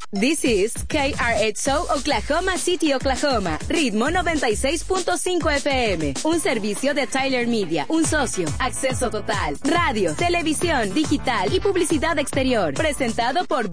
This is KRXO Oklahoma City, Oklahoma. Ritmo 96.5 FM. Un servicio de Tyler Media. Un socio. Acceso total. Radio, televisión, digital y publicidad exterior. Presentado por